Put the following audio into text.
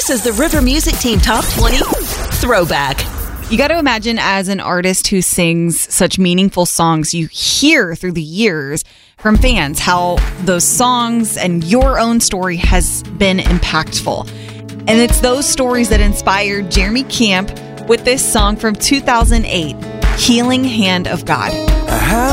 This is the River Music Team Top 20 Throwback. You got to imagine, as an artist who sings such meaningful songs, you hear through the years from fans how those songs and your own story has been impactful. And it's those stories that inspired Jeremy Camp with this song from 2008, Healing Hand of God. I have